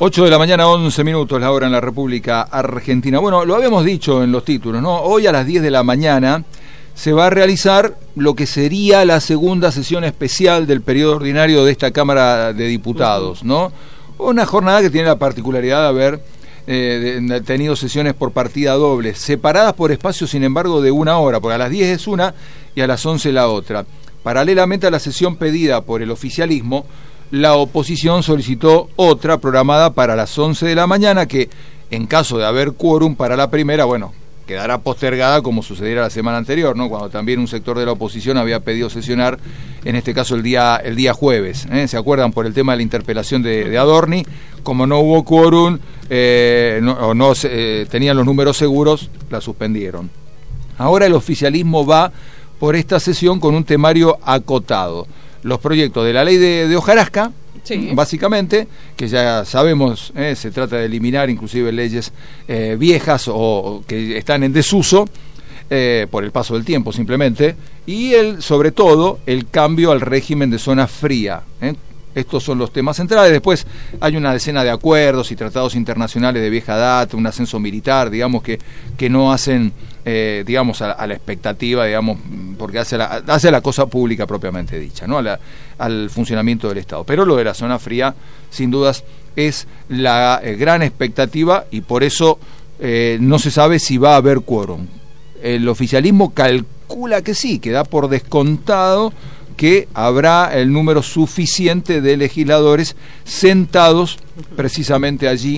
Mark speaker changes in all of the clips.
Speaker 1: 8 de la mañana, 11 minutos, la hora en la República Argentina. Bueno, lo habíamos dicho en los títulos, ¿no? Hoy a las 10 de la mañana se va a realizar lo que sería la segunda sesión especial del periodo ordinario de esta Cámara de Diputados, ¿no? Una jornada que tiene la particularidad de haber tenido sesiones por partida doble, separadas por espacios, sin embargo, de una hora, porque a las 10 es una y a las 11 la otra. Paralelamente a la sesión pedida por el oficialismo, la oposición solicitó otra programada para las 11 de la mañana, que en caso de haber quórum para la primera, bueno, quedará postergada como sucediera la semana anterior, ¿no? Cuando también un sector de la oposición había pedido sesionar, en este caso el día jueves, ¿Se acuerdan? Por el tema de la interpelación de Adorni, como no hubo quórum, tenían los números seguros, la suspendieron. Ahora el oficialismo va por esta sesión con un temario acotado. Los proyectos de la ley de hojarasca, sí, básicamente, que ya sabemos, se trata de eliminar inclusive leyes viejas o que están en desuso por el paso del tiempo simplemente, y sobre todo el cambio al régimen de zona fría. Estos son los temas centrales. Después hay una decena de acuerdos y tratados internacionales de vieja data, un ascenso militar, digamos, que no hacen, digamos, a la expectativa, digamos, porque hace la cosa pública propiamente dicha, ¿no? Al funcionamiento del Estado. Pero lo de la zona fría, sin dudas, es la gran expectativa, y por eso no se sabe si va a haber quórum. El oficialismo calcula que sí, que da por descontado que habrá el número suficiente de legisladores sentados precisamente allí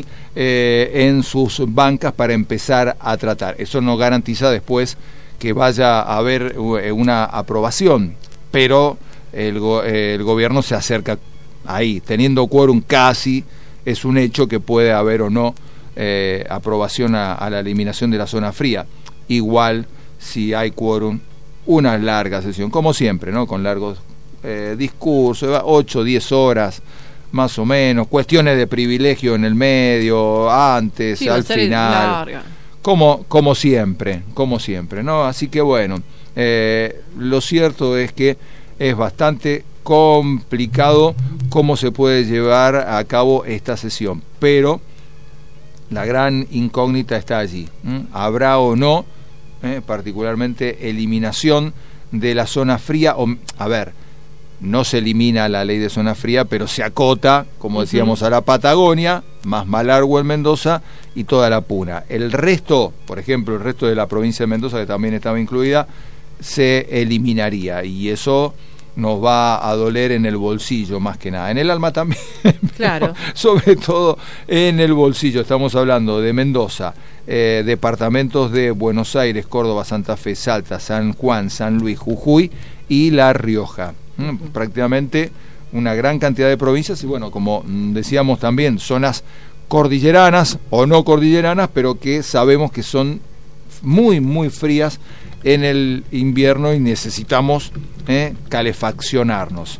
Speaker 1: en sus bancas para empezar a tratar. Eso no garantiza después que vaya a haber una aprobación, pero el gobierno se acerca ahí, teniendo quórum casi, es un hecho que puede haber o no aprobación a la eliminación de la zona fría. Igual, si hay quórum, una larga sesión, como siempre, ¿no? Con largos discursos, 8 o 10 horas, más o menos, cuestiones de privilegio en el medio, antes, sí, al final, como siempre, ¿no? Así que bueno, lo cierto es que es bastante complicado cómo se puede llevar a cabo esta sesión, pero la gran incógnita está allí. ¿Habrá o no particularmente eliminación de la zona fría? A ver, no se elimina la ley de zona fría, pero se acota, como decíamos, a la Patagonia, más Malargüe en Mendoza y toda la Puna. El resto, por ejemplo, el resto de la provincia de Mendoza, que también estaba incluida, se eliminaría, y eso nos va a doler en el bolsillo más que nada, en el alma también, claro, sobre todo en el bolsillo. Estamos hablando de Mendoza, departamentos de Buenos Aires, Córdoba, Santa Fe, Salta, San Juan, San Luis, Jujuy y La Rioja. Prácticamente una gran cantidad de provincias, y bueno, como decíamos también, zonas cordilleranas o no cordilleranas, pero que sabemos que son muy, muy frías en el invierno y necesitamos calefaccionarnos.